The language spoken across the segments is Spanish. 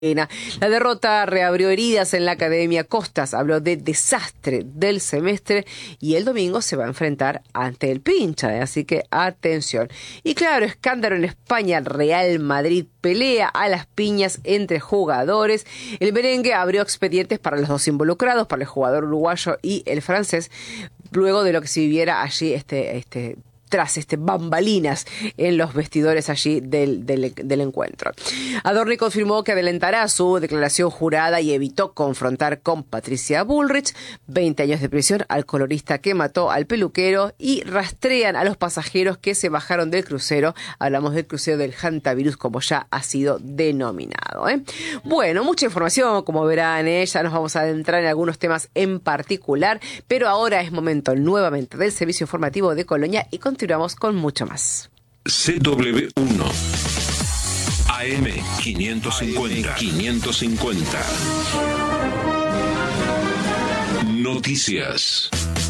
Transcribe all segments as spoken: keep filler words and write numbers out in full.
La derrota reabrió heridas en la Academia Costas, habló de desastre del semestre y el domingo se va a enfrentar ante el Pincha, ¿eh? Así que atención. Y claro, escándalo en España, Real Madrid pelea a las piñas entre jugadores. El merengue abrió expedientes para los dos involucrados, para el jugador uruguayo y el francés, luego de lo que se viviera allí este... este tras este bambalinas en los vestidores allí del, del, del encuentro. Adorni confirmó que adelantará su declaración jurada y evitó confrontar con Patricia Bullrich. veinte años de prisión al colorista que mató al peluquero y rastrean a los pasajeros que se bajaron del crucero. Hablamos del crucero del Hantavirus, como ya ha sido denominado, ¿eh? Bueno, mucha información, como verán, ¿eh? Ya nos vamos a adentrar en algunos temas en particular, pero ahora es momento nuevamente del servicio informativo de Colonia y con Continuamos con mucho más. C W uno A M quinientos cincuenta. quinientos cincuenta. Noticias.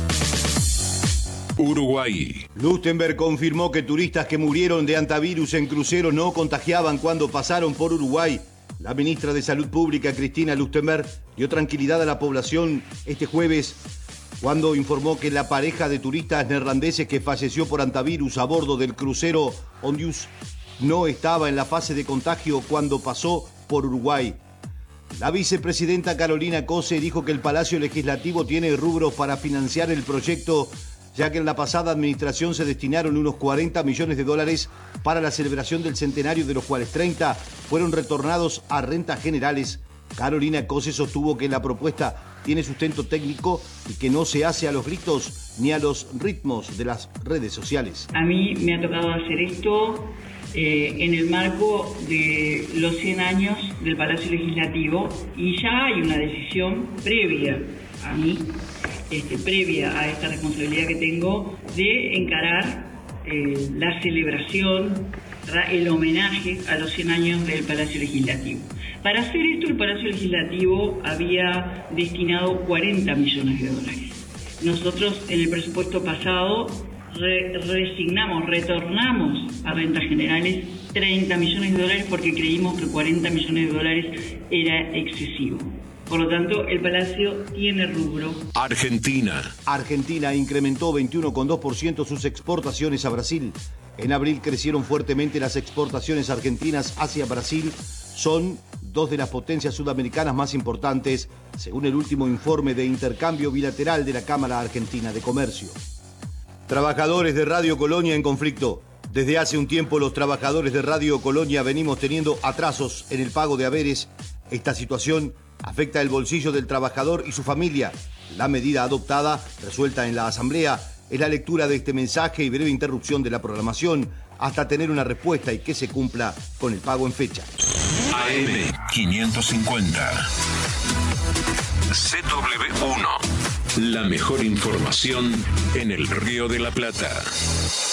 Uruguay. Lustenberg confirmó que turistas que murieron de hantavirus en crucero no contagiaban cuando pasaron por Uruguay. La ministra de Salud Pública, Cristina Lustenberg, dio tranquilidad a la población este jueves cuando informó que la pareja de turistas neerlandeses que falleció por hantavirus a bordo del crucero Ondius no estaba en la fase de contagio cuando pasó por Uruguay. La vicepresidenta Carolina Cose dijo que el Palacio Legislativo tiene rubros para financiar el proyecto, ya que en la pasada administración se destinaron unos cuarenta millones de dólares para la celebración del centenario, de los cuales treinta fueron retornados a rentas generales. Carolina Cose sostuvo que la propuesta tiene sustento técnico y que no se hace a los gritos ni a los ritmos de las redes sociales. A mí me ha tocado hacer esto eh, en el marco de los cien años del Palacio Legislativo y ya hay una decisión previa a mí, este, previa a esta responsabilidad que tengo de encarar eh, la celebración, el homenaje a los cien años del Palacio Legislativo. Para hacer esto, el Palacio Legislativo había destinado cuarenta millones de dólares. Nosotros, en el presupuesto pasado, re resignamos, retornamos a rentas generales treinta millones de dólares porque creímos que cuarenta millones de dólares era excesivo. Por lo tanto, el Palacio tiene rubro. Argentina. Argentina incrementó veintiuno coma dos por ciento sus exportaciones a Brasil. En abril crecieron fuertemente las exportaciones argentinas hacia Brasil. Son dos de las potencias sudamericanas más importantes, según el último informe de intercambio bilateral de la Cámara Argentina de Comercio. Trabajadores de Radio Colonia en conflicto. Desde hace un tiempo los trabajadores de Radio Colonia venimos teniendo atrasos en el pago de haberes. Esta situación afecta el bolsillo del trabajador y su familia. La medida adoptada, resuelta en la Asamblea, es la lectura de este mensaje y breve interrupción de la programación hasta tener una respuesta y que se cumpla con el pago en fecha. A M quinientos cincuenta. C W uno. La mejor información en el Río de la Plata.